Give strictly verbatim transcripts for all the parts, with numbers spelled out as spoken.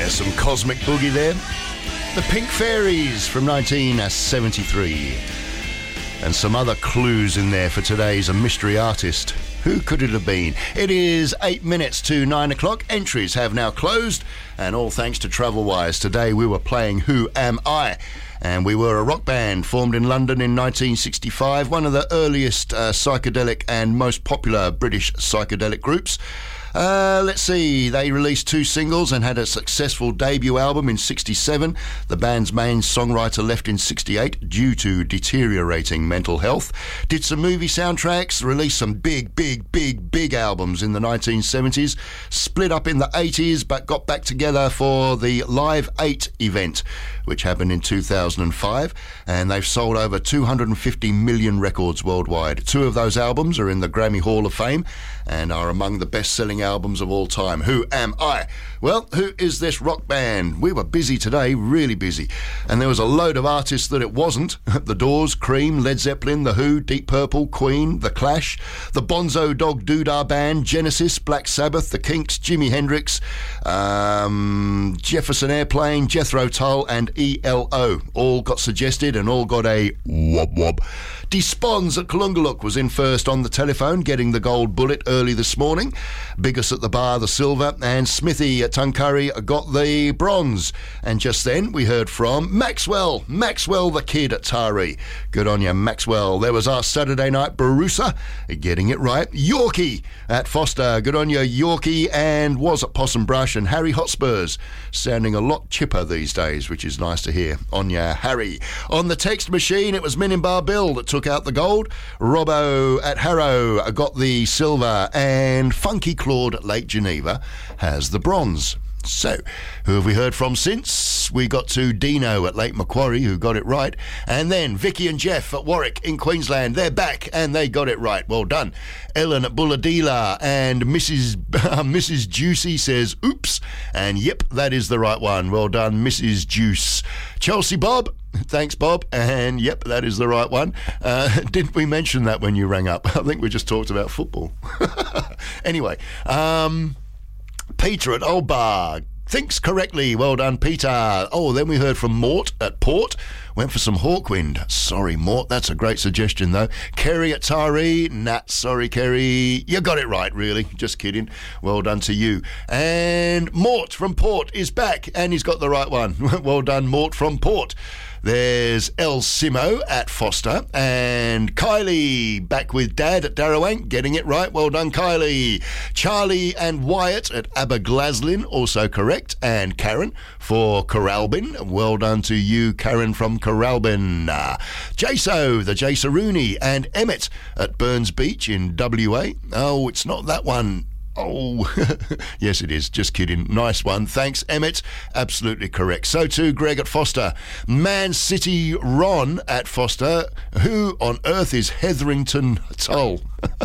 Yeah, some cosmic boogie there. The Pink Fairies from nineteen seventy-three. And some other clues in there for today's A Mystery Artist. Who could it have been? It is eight minutes to nine o'clock. Entries have now closed, and all thanks to Travelwise. Today we were playing Who Am I? And we were a rock band formed in London in nineteen sixty-five, one of the earliest uh, psychedelic and most popular British psychedelic groups. Uh, let's see, they released two singles and had a successful debut album in sixty-seven. The band's main songwriter left in sixty-eight due to deteriorating mental health. Did some movie soundtracks, released some big, big, big, big albums in the nineteen seventies, split up in the eighties, but got back together for the Live eight event, which happened in two thousand five, and they've sold over two hundred fifty million records worldwide. Two of those albums are in the Grammy Hall of Fame and are among the best-selling albums of all time. Who am I? Well, who is this rock band? We were busy today, really busy, and there was a load of artists that it wasn't. The Doors, Cream, Led Zeppelin, The Who, Deep Purple, Queen, The Clash, the Bonzo Dog Doodah Band, Genesis, Black Sabbath, The Kinks, Jimi Hendrix, um, Jefferson Airplane, Jethro Tull, and E L O. All got suggested and all got a wob wob. Despons at Kalungaluk was in first on the telephone, getting the gold bullet early this morning. Biggest at the bar, the silver, and Smithy at Tuncurry got the bronze. And just then we heard from Maxwell, Maxwell the Kid at Taree. Good on you, Maxwell. There was our Saturday night Barusa, getting it right. Yorkie at Foster. Good on you, Yorkie, and was at Possum Brush, and Harry Hotspurs, sounding a lot chipper these days, which is nice to hear. On ya, Harry. On the text machine, it was Minimbar Bill that took out the gold. Robbo at Harrow got the silver, and Funky Claude at Lake Geneva has the bronze. So, who have we heard from since? We got to Dino at Lake Macquarie, who got it right. And then Vicky and Jeff at Warwick in Queensland. They're back, and they got it right. Well done. Ellen at Bulladila, and Missus Uh, Missus Juicy says, oops. And yep, that is the right one. Well done, Missus Juice. Chelsea Bob. Thanks, Bob. And yep, that is the right one. Uh, didn't we mention that when you rang up? I think we just talked about football. Anyway, um... Peter at Old Bar thinks correctly. Well done, Peter. Oh, then we heard from Mort at Port. Went for some Hawkwind. Sorry, Mort. That's a great suggestion, though. Kerry at Taree. Nah, sorry, Kerry. You got it right, really. Just kidding. Well done to you. And Mort from Port is back, and he's got the right one. Well done, Mort from Port. There's El Simo at Foster, and Kylie back with Dad at Darrawang, getting it right. Well done, Kylie. Charlie and Wyatt at Aberglaslyn, also correct, and Karen for Corralbin. Well done to you, Karen from Corralbin. Uh, Jaso, the Jasarooney, and Emmett at Burns Beach in W A. Oh, it's not that one. Oh, yes it is. Just kidding. Nice one. Thanks, Emmett. Absolutely correct. So too, Greg at Foster. Man City Ron at Foster. Who on earth is Hetherington Tull?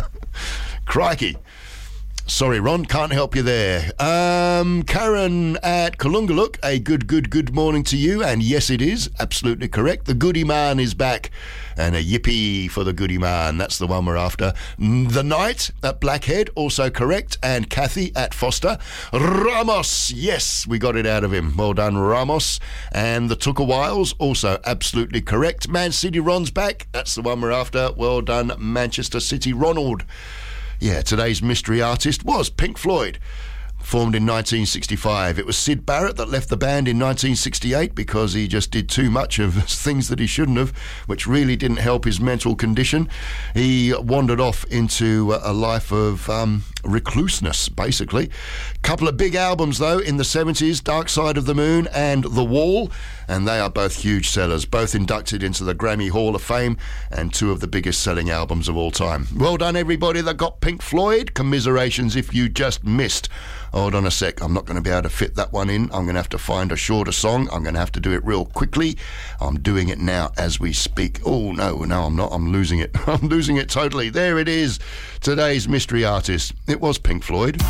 Crikey. Sorry, Ron, can't help you there. Um, Karen at Kalungaluk, a good, good, good morning to you. And yes, it is. Absolutely correct. The Goody Man is back. And a yippee for the Goody Man. That's the one we're after. The Knight at Blackhead, also correct. And Kathy at Foster. Ramos, yes, we got it out of him. Well done, Ramos. And the Tookawiles, also absolutely correct. Man City Ron's back. That's the one we're after. Well done, Manchester City Ronald. Yeah, today's mystery artist was Pink Floyd, formed in nineteen sixty-five. It was Syd Barrett that left the band in nineteen sixty-eight because he just did too much of things that he shouldn't have, which really didn't help his mental condition. He wandered off into a life of um, recluseness, basically. Couple of big albums, though, in the seventies, Dark Side of the Moon and The Wall, and they are both huge sellers, both inducted into the Grammy Hall of Fame and two of the biggest selling albums of all time. Well done, everybody that got Pink Floyd. Commiserations if you just missed. Hold on a sec, I'm not going to be able to fit that one in. I'm going to have to find a shorter song. I'm going to have to do it real quickly. I'm doing it now as we speak. Oh, no, no, I'm not. I'm losing it. I'm losing it totally. There it is. Today's mystery artist. It was Pink Floyd.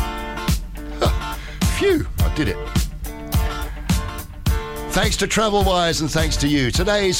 Phew, I did it. Thanks to Travelwise and thanks to you. Today's